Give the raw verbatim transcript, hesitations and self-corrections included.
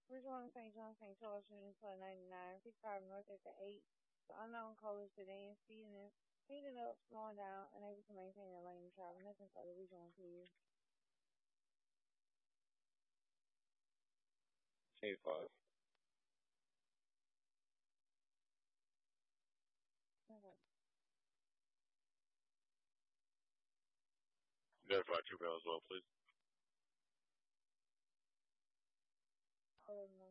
Ridgeline Saint John Saint Charles Street for ninety-nine, sixty-five North Exit eight. The unknown code is sedan, speeding it, speeding up, slowing down, unable to maintain a lane of travel. Nothing further. Regional to you. K five. Okay. Verify true mail as well, please. Oh, no.